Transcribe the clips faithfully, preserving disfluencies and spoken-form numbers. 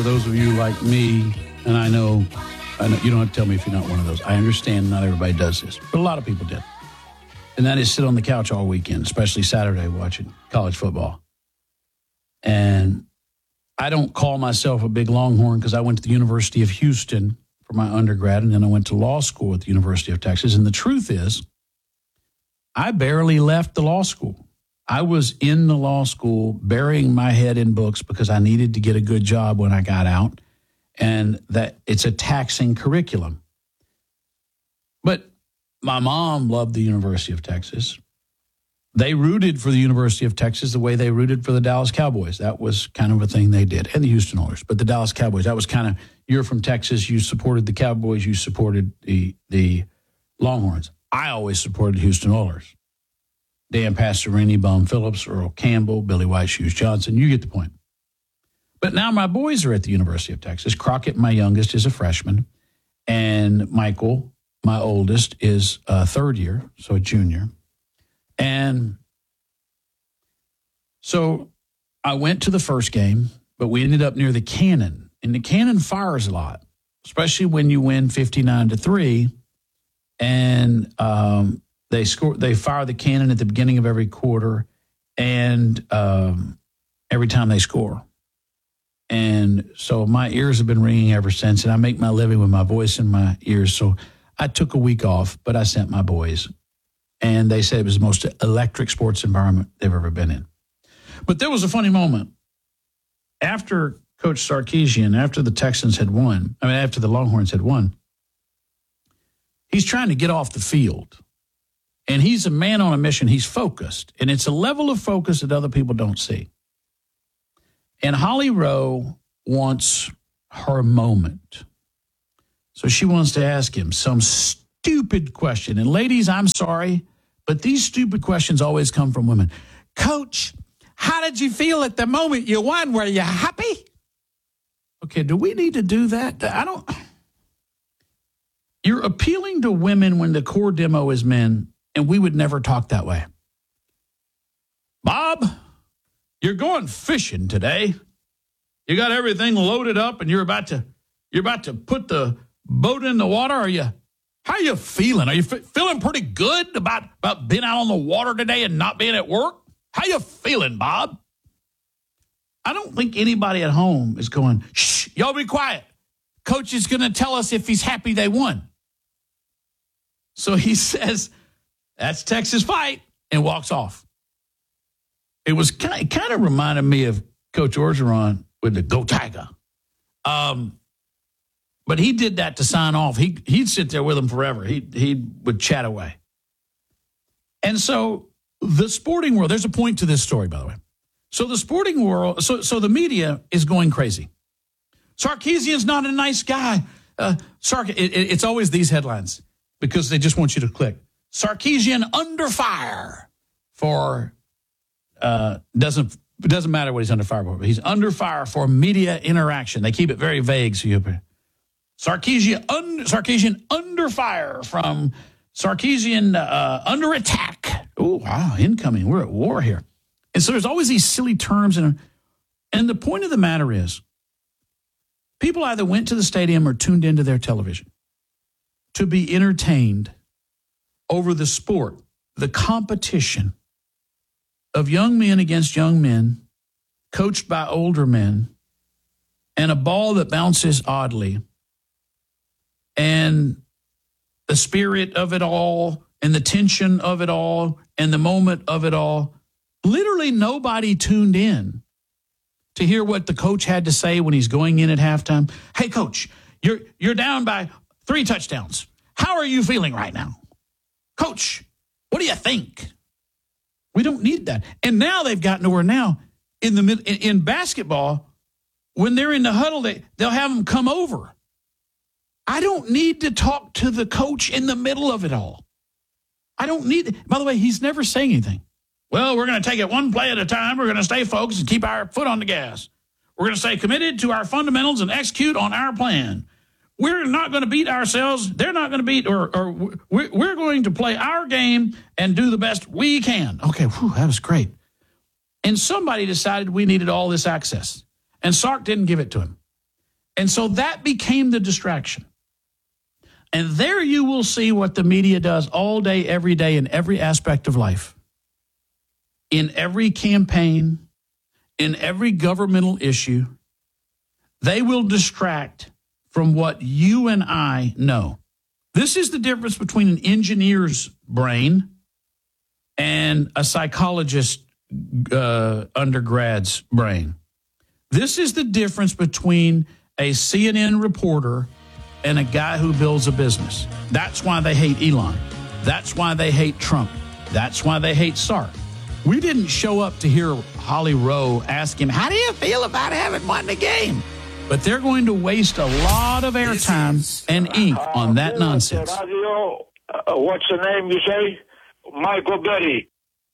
those of you like me, and I know, I know you don't have to tell me if you're not one of those. I understand not everybody does this, but a lot of people did. And that is sit on the couch all weekend, especially Saturday, watching college football. And I don't call myself a big Longhorn because I went to the University of Houston for my undergrad, and then I went to law school at the University of Texas. And the truth is, I barely left the law school. I was in the law school burying my head in books because I needed to get a good job when I got out, and that it's a taxing curriculum. But my mom loved the University of Texas. They rooted for the University of Texas the way they rooted for the Dallas Cowboys. That was kind of a thing they did, and the Houston Oilers. But the Dallas Cowboys, that was kind of, you're from Texas, you supported the Cowboys, you supported the the Longhorns. I always supported the Houston Oilers. Dan Pastorini, Bum Phillips, Earl Campbell, Billy White Shoes Johnson. You get the point. But now my boys are at the University of Texas. Crockett, my youngest, is a freshman. And Michael, my oldest, is a third year, so a junior. And so I went to the first game, but we ended up near the cannon. And the cannon fires a lot, especially when you win fifty-nine to three. And um, they score. They fire the cannon at the beginning of every quarter, and um, every time they score. And so my ears have been ringing ever since, and I make my living with my voice in my ears. So I took a week off, but I sent my boys. And they said it was the most electric sports environment they've ever been in. But there was a funny moment. After Coach Sarkisian, after the Texans had won, I mean, after the Longhorns had won, he's trying to get off the field. And he's a man on a mission. He's focused. And it's a level of focus that other people don't see. And Holly Rowe wants her moment. So she wants to ask him some stupid question. And ladies, I'm sorry, but these stupid questions always come from women. Coach, how did you feel at the moment you won? Were you happy? Okay, do we need to do that? I don't. You're appealing to women when the core demo is men, and we would never talk that way. Bob, you're going fishing today. You got everything loaded up, and you're about to you're about to put the boat in the water. Are you? How are you feeling? Are you f- feeling pretty good about, about being out on the water today and not being at work? How you feeling, Bob? I don't think anybody at home is going, shh, y'all be quiet. Coach is going to tell us if he's happy they won. So he says, that's Texas fight, and walks off. It was kind of, it kind of reminded me of Coach Orgeron with the Go Tiger. Um, But he did that to sign off. He, he'd sit there with him forever. He, he would chat away. And so the sporting world, there's a point to this story, by the way. So the sporting world, so, so the media is going crazy. Sarkisian's not a nice guy. Uh, Sark, it, it, it's always these headlines because they just want you to click. Sarkisian under fire for, uh, doesn't, it doesn't matter what he's under fire for, but he's under fire for media interaction. They keep it very vague, so you Sarkisian, un, Sarkisian under fire from Sarkisian uh, under attack. Oh, wow, incoming. We're at war here. And so there's always these silly terms. And, and the point of the matter is, people either went to the stadium or tuned into their television to be entertained over the sport, the competition of young men against young men, coached by older men, and a ball that bounces oddly. And the spirit of it all, and the tension of it all, and the moment of it all. Literally nobody tuned in to hear what the coach had to say when he's going in at halftime. Hey, coach, you're you're down by three touchdowns. How are you feeling right now? Coach, what do you think? We don't need that. And now they've gotten to where now in the in, in basketball, when they're in the huddle, they, they'll have them come over. I don't need to talk to the coach in the middle of it all. I don't need, by the way, he's never saying anything. Well, we're going to take it one play at a time. We're going to stay focused and keep our foot on the gas. We're going to stay committed to our fundamentals and execute on our plan. We're not going to beat ourselves. They're not going to beat, or, or we're going to play our game and do the best we can. Okay, whew, that was great. And somebody decided we needed all this access. And Sark didn't give it to him. And so that became the distraction. And there you will see what the media does all day, every day, in every aspect of life. In every campaign, in every governmental issue, they will distract from what you and I know. This is the difference between an engineer's brain and a psychologist uh, undergrad's brain. This is the difference between a C N N reporter and a guy who builds a business. That's why they hate Elon. That's why they hate Trump. That's why they hate Sark. We didn't show up to hear Holly Rowe ask him, how do you feel about having won the game? But they're going to waste a lot of airtime and ink on that nonsense. Radio, uh, what's the name you say? Michael Berry.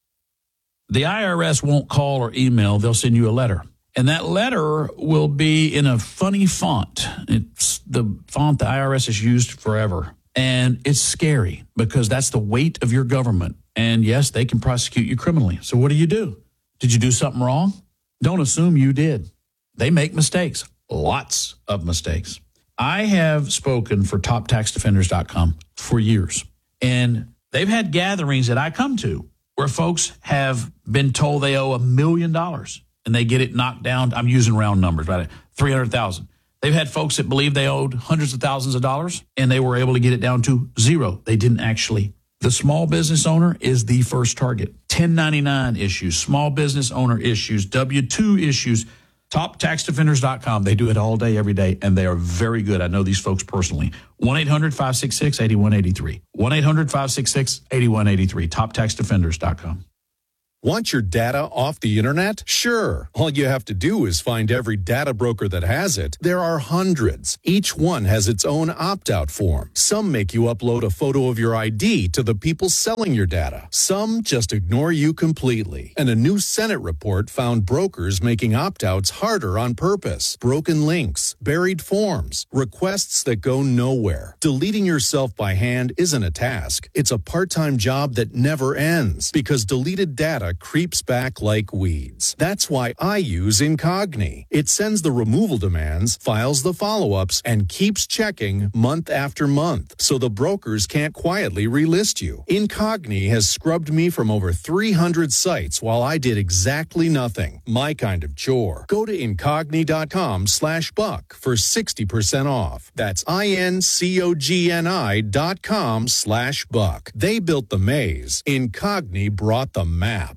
The I R S won't call or email. They'll send you a letter. And that letter will be in a funny font. It's the font the I R S has used forever. And it's scary because that's the weight of your government. And yes, they can prosecute you criminally. So what do you do? Did you do something wrong? Don't assume you did. They make mistakes, lots of mistakes. I have spoken for top tax defenders dot com for years. And they've had gatherings that I come to where folks have been told they owe a million dollars. And they get it knocked down. I'm using round numbers, right? three hundred thousand. They've had folks that believe they owed hundreds of thousands of dollars, and they were able to get it down to zero. They didn't actually. The small business owner is the first target. ten ninety-nine issues, small business owner issues, W two issues, top tax defenders dot com. They do it all day, every day, and they are very good. I know these folks personally. one eight hundred five six six eight one eight three. one eight hundred five six six eight one eight three. top tax defenders dot com. Want your data off the internet? Sure. All you have to do is find every data broker that has it. There are hundreds. Each one has its own opt-out form. Some make you upload a photo of your I D to the people selling your data. Some just ignore you completely. And a new Senate report found brokers making opt-outs harder on purpose. Broken links, buried forms, requests that go nowhere. Deleting yourself by hand isn't a task. It's a part-time job that never ends because deleted data creeps back like weeds. That's why I use Incogni. It sends the removal demands, files the follow-ups, and keeps checking month after month, so the brokers can't quietly relist you. Incogni has scrubbed me from over three hundred sites while I did exactly nothing. My kind of chore. Go to Incogni.com slash buck for sixty percent off. That's I-N-C-O-G-N-I dot com slash buck. They built the maze. Incogni brought the map.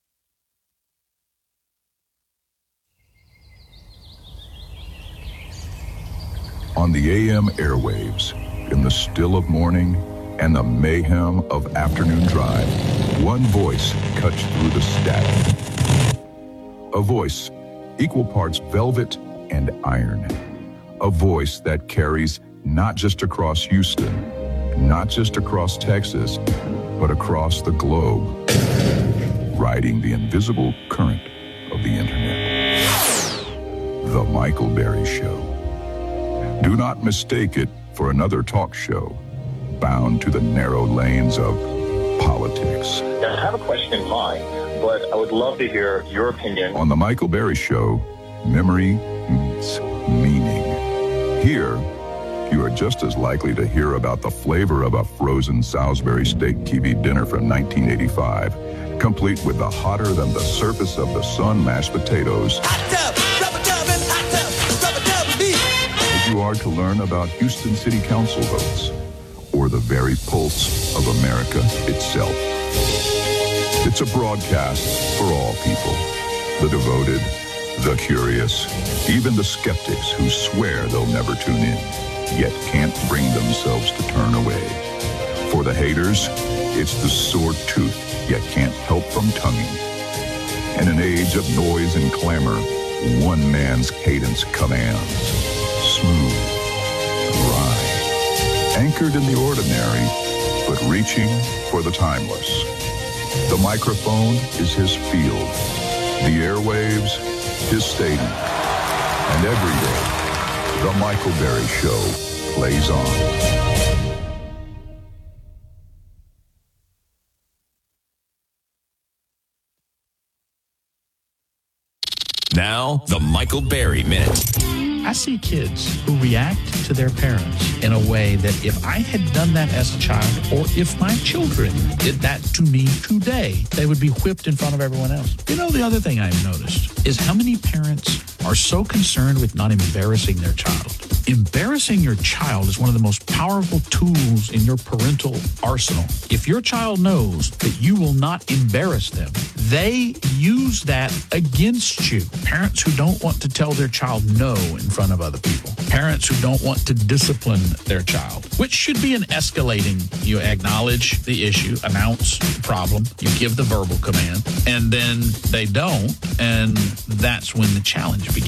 On the A M airwaves, in the still of morning and the mayhem of afternoon drive, one voice cuts through the static. A voice, equal parts velvet and iron. A voice that carries not just across Houston, not just across Texas, but across the globe, riding the invisible current of the internet. The Michael Berry Show. Do not mistake it for another talk show bound to the narrow lanes of politics. I have a question in mind, but I would love to hear your opinion. On The Michael Berry Show, memory meets meaning. Here, you are just as likely to hear about the flavor of a frozen Salisbury steak T V dinner from nineteen eighty-five, complete with the hotter than the surface of the sun mashed potatoes. Hot tub, rubber tub, and hot tub, rubber tub, and beef. As you are to learn about Houston City Council votes, or the very pulse of America itself. It's a broadcast for all people, the devoted, the curious, even the skeptics who swear they'll never tune in, yet can't bring themselves to turn away. For the haters, it's the sore tooth, yet can't help from tonguing. In an age of noise and clamor, one man's cadence commands. Smooth, dry, anchored in the ordinary, but reaching for the timeless. The microphone is his field, the airwaves, his stadium. And every day, The Michael Berry Show plays on. Now, the Michael Berry Minute. I see kids who react to their parents in a way that if I had done that as a child, or if my children did that to me today, they would be whipped in front of everyone else. You know, the other thing I've noticed is how many parents are so concerned with not embarrassing their child. Embarrassing your child is one of the most powerful tools in your parental arsenal. If your child knows that you will not embarrass them, they use that against you. Parents who don't want to tell their child no in front of other people. Parents who don't want to discipline their child, which should be an escalating. You acknowledge the issue, announce the problem, you give the verbal command, and then they don't, and that's when the challenge begins.